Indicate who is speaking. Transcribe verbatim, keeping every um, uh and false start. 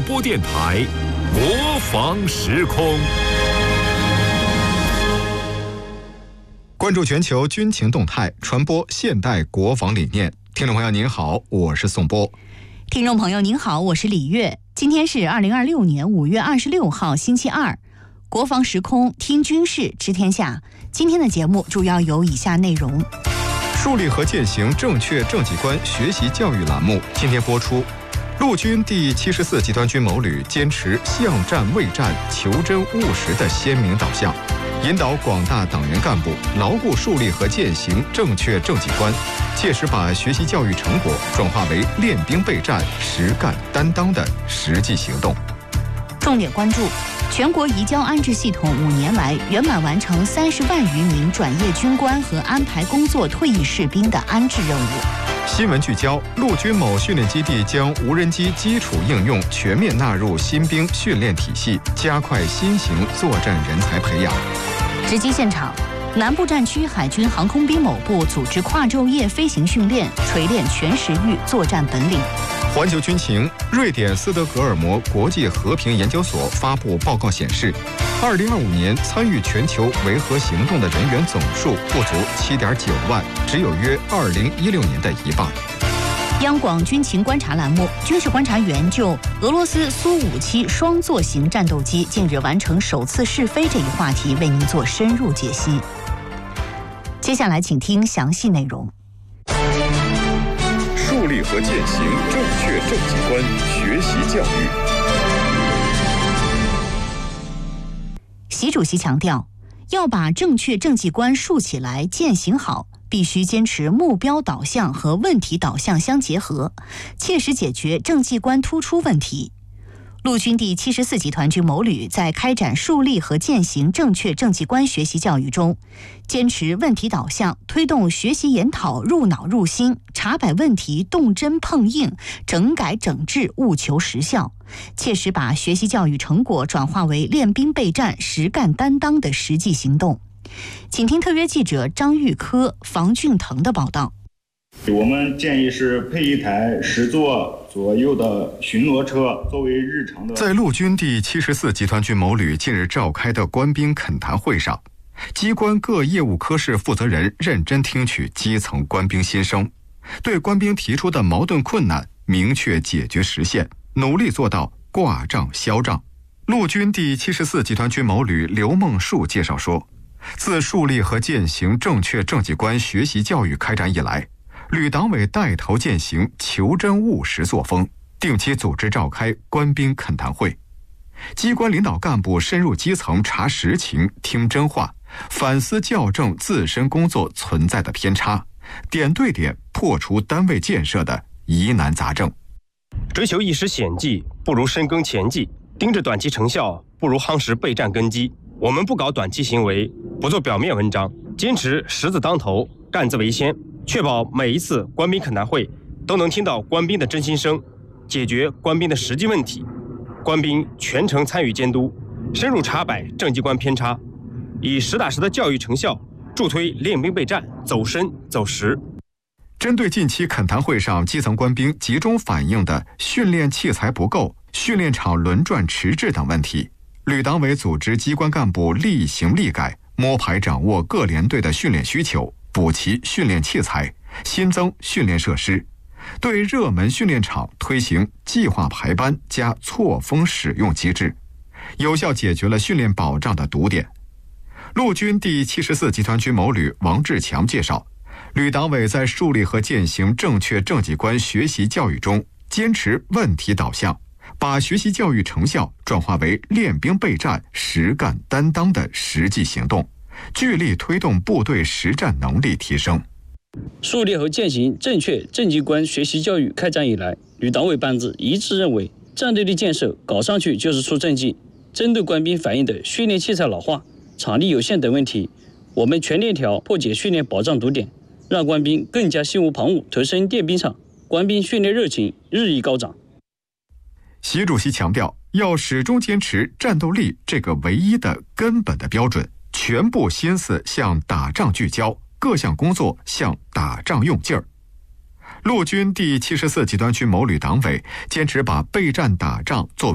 Speaker 1: 播电台国防时空。
Speaker 2: 关注全球军情动态，传播现代国防理念。听众朋友您好，我是宋波。
Speaker 3: 听众朋友您好，我是李月。今天是二零二六年五月二十六号星期二，国防时空听军事知天下。今天的节目主要有以下内容：
Speaker 2: 树立和践行正确政绩观学习教育栏目今天播出。陆军第七十四集团军某旅坚持巷战畏战、求真务实的鲜明导向，引导广大党员干部牢固树立和践行正确政绩观，切实把学习教育成果转化为练兵备战、实干担当的实际行动。
Speaker 3: 重点关注：全国移交安置系统五年来圆满完成三十万余名转业军官和安排工作退役士兵的安置任务。
Speaker 2: 新闻聚焦：陆军某训练基地将无人机基础应用全面纳入新兵训练体系，加快新型作战人才培养。
Speaker 3: 直击现场，南部战区海军航空兵某部组织跨昼夜飞行训练，锤炼全时域作战本领。
Speaker 2: 环球军情：瑞典斯德哥尔摩国际和平研究所发布报告显示，二零二五年参与全球维和行动的人员总数不足七点九万，只有约二零一六年的一半。
Speaker 3: 央广军情观察栏目，军事观察员就俄罗斯苏五七双座型战斗机近日完成首次试飞这一话题为您做深入解析。接下来请听详细内容。
Speaker 1: 树立和践行正确政绩观学习教育。
Speaker 3: 习主席强调，要把正确政绩观树起来、践行好，必须坚持目标导向和问题导向相结合，切实解决政绩观突出问题。陆军第七十四集团军某旅在开展树立和践行正确政绩观学习教育中，坚持问题导向，推动学习研讨入脑入心，查摆问题动真碰硬，整改整治务求实效，切实把学习教育成果转化为练兵备战、实干担当的实际行动。请听特约记者张玉科、房俊腾的报道。
Speaker 4: 我们建议是配一台十座左右的巡逻车，作为日常的。
Speaker 2: 在陆军第七十四集团军某旅近日召开的官兵恳谈会上，机关各业务科室负责人认真听取基层官兵心声，对官兵提出的矛盾困难明确解决实现，努力做到挂账销账。陆军第七十四集团军某旅刘梦树介绍说，自树立和践行正确政绩观学习教育开展以来，旅党委带头践行求真务实作风，定期组织召开官兵恳谈会，机关领导干部深入基层查实情、听真话，反思校正自身工作存在的偏差，点对点破除单位建设的疑难杂症。
Speaker 5: 追求一时显绩不如深耕前绩，盯着短期成效不如夯实备战根基。我们不搞短期行为，不做表面文章，坚持实字当头、干字为先，确保每一次官兵恳谈会都能听到官兵的真心声，解决官兵的实际问题。官兵全程参与监督，深入查摆政绩观偏差，以实打实的教育成效助推练兵备战走深走实。
Speaker 2: 针对近期恳谈会上基层官兵集中反映的训练器材不够、训练场轮转迟滞等问题，旅党委组织机关干部力行力改，摸排掌握各连队的训练需求，补齐训练器材，新增训练设施，对热门训练场推行计划排班加错峰使用机制，有效解决了训练保障的堵点。陆军第七十四集团军某旅王志强介绍，旅党委在树立和践行正确政绩观学习教育中，坚持问题导向，把学习教育成效转化为练兵备战、实干担当的实际行动，聚力推动部队实战能力提升。
Speaker 6: 树立和践行正确政绩观学习教育开展以来，旅党委班子一致认为，战斗力建设搞上去就是出政绩。针对官兵反映的训练器材老化、场地有限等问题，我们全链条破解训练保障堵点，让官兵更加心无旁骛投身练兵场，官兵训练热情日益高涨。
Speaker 2: 习主席强调，要始终坚持战斗力这个唯一的根本的标准，全部心思向打仗聚焦，各项工作向打仗用劲儿。陆军第七十四集团军某旅党委坚持把备战打仗作为